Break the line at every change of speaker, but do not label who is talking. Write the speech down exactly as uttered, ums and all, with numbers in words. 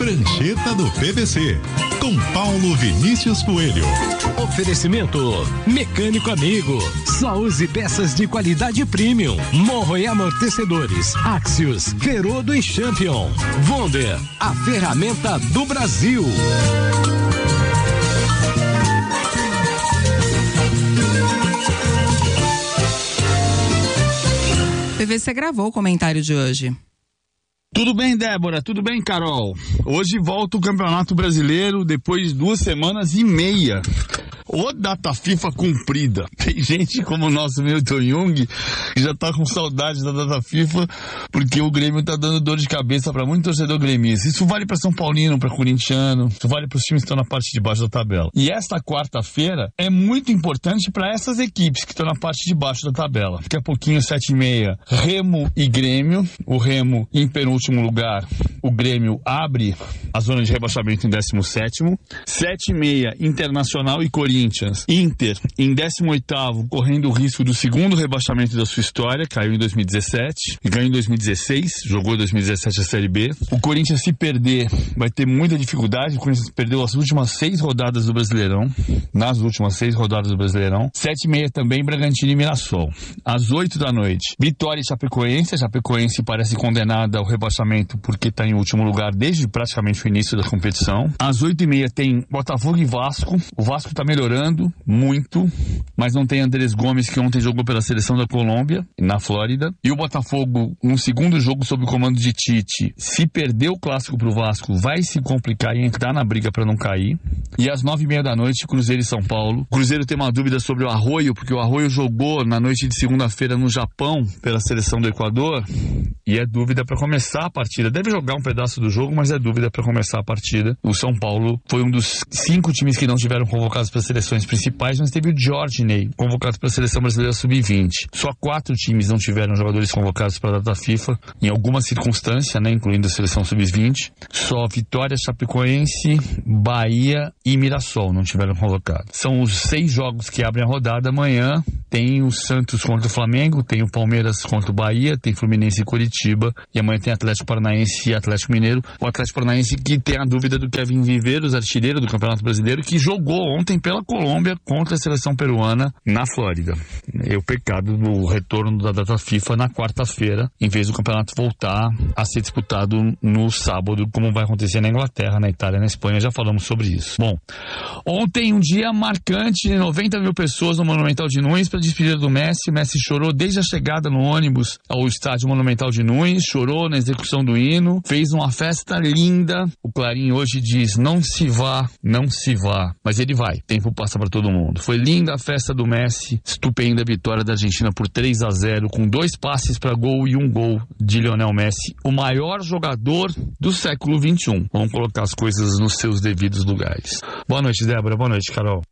Prancheta do P V C, com Paulo Vinícius Coelho.
Oferecimento Mecânico Amigo. Só use peças de qualidade premium. Morro e amortecedores. Axios, Ferodo e Champion. Wonder, a ferramenta do Brasil.
P V C gravou o comentário de hoje.
Tudo bem, Débora? Tudo bem, Carol? Hoje volta o Campeonato Brasileiro depois de duas semanas e meia. Ô data FIFA cumprida. Tem gente como o nosso Milton Jung que já tá com saudade da data FIFA porque o Grêmio tá dando dor de cabeça para muito torcedor gremista. Isso vale para São Paulino, para corintiano, isso vale para os times que estão na parte de baixo da tabela. E esta quarta-feira é muito importante para essas equipes que estão na parte de baixo da tabela. Daqui a pouquinho, sete e meia, Remo e Grêmio. O Remo em penúltimo lugar, o Grêmio abre a zona de rebaixamento em décimo sétimo. sete e meia, Internacional e Corinthians. Inter em décimo oitavo, correndo o risco do segundo rebaixamento da sua história, caiu em dois mil e dezessete e ganhou em dois mil e dezesseis, jogou em dois mil e dezessete a Série B. O Corinthians, se perder, vai ter muita dificuldade. O Corinthians perdeu as últimas seis rodadas do Brasileirão, nas últimas seis rodadas do Brasileirão. sete e meia também, Bragantino e Mirassol. Às oito da noite, Vitória e Chapecoense. A Chapecoense parece condenada ao rebaixamento porque está em último lugar desde praticamente o início da competição. Às oito e meia tem Botafogo e Vasco. O Vasco está melhorando muito, mas não tem Andrés Gomes, que ontem jogou pela seleção da Colômbia, na Flórida. E o Botafogo, no segundo jogo sob o comando de Tite, se perder o clássico pro Vasco, vai se complicar e entrar na briga para não cair. E às nove e meia da noite, Cruzeiro e São Paulo. O Cruzeiro tem uma dúvida sobre o Arroio, porque o Arroio jogou na noite de segunda-feira no Japão pela seleção do Equador, e é dúvida para começar a partida. Deve jogar um pedaço do jogo, mas é dúvida para começar a partida. O São Paulo foi um dos cinco times que não tiveram convocados para a seleções principais, mas teve o Jorginho convocado para a seleção brasileira sub vinte. Só quatro times não tiveram jogadores convocados para a data FIFA, em alguma circunstância, né, incluindo a seleção sub vinte. Só Vitória, Chapecoense, Bahia e Mirassol não tiveram convocados. São os seis jogos que abrem a rodada. Amanhã tem o Santos contra o Flamengo, tem o Palmeiras contra o Bahia, tem Fluminense e Curitiba, e amanhã tem Atlético Paranaense e Atlético Mineiro. O Atlético Paranaense que tem a dúvida do Kevin Viveiros, artilheiro do Campeonato Brasileiro, que jogou ontem pela Colômbia contra a seleção peruana na Flórida. É o pecado do retorno da data FIFA na quarta-feira, em vez do campeonato voltar a ser disputado no sábado, como vai acontecer na Inglaterra, na Itália, na Espanha. Já falamos sobre isso. Bom, ontem um dia marcante, noventa mil pessoas no Monumental de Nunes para despedir do Messi. O Messi chorou desde a chegada no ônibus ao estádio Monumental de Nunes, chorou na execução do hino, fez uma festa linda. O Clarim hoje diz: não se vá, não se vá, mas ele vai. Tempo passa para todo mundo. Foi linda a festa do Messi, estupenda vitória da Argentina por três a zero, com dois passes para gol e um gol de Lionel Messi, o maior jogador do século vinte e um. Vamos colocar as coisas nos seus devidos lugares. Boa noite, Débora. Boa noite, Carol.